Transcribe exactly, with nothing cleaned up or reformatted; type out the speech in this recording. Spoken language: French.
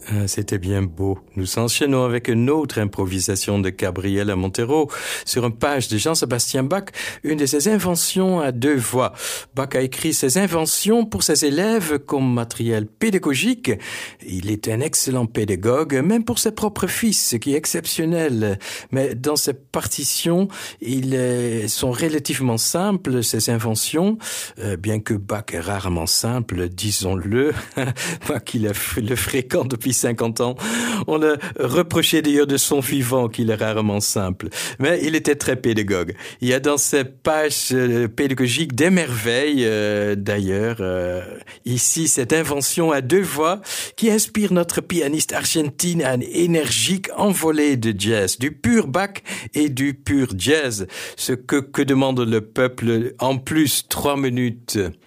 Ah, c'était bien beau. Nous enchaînons avec une autre improvisation de Gabriela Montero sur une page de Jean-Sébastien Bach, une de ses inventions à deux voix. Bach a écrit ses inventions pour ses élèves comme matériel pédagogique. Il est un excellent pédagogue, même pour ses propres fils, ce qui est exceptionnel. Mais dans ses partitions, ils sont relativement simples, ces inventions, euh, bien que Bach est rarement simple, disons-le. Bach, il le fréquente depuis cinquante ans. On le reprochait d'ailleurs de son vivant qu'il est rarement simple. Mais il était très pédagogue. Il y a dans ses pages euh, pédagogiques des merveilles, euh, d'ailleurs. Euh, ici, cette invention à deux voix qui inspire notre pianiste argentine à une énergique envolée de jazz, du pur Bach et du pur jazz. Ce que, que demande le peuple en plus, trois minutes.